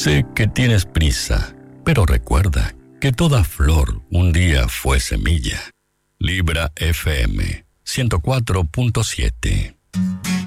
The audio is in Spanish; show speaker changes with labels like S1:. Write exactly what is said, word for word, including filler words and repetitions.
S1: Sé que tienes prisa, pero recuerda que toda flor un día fue semilla. Libra F M ciento cuatro punto siete.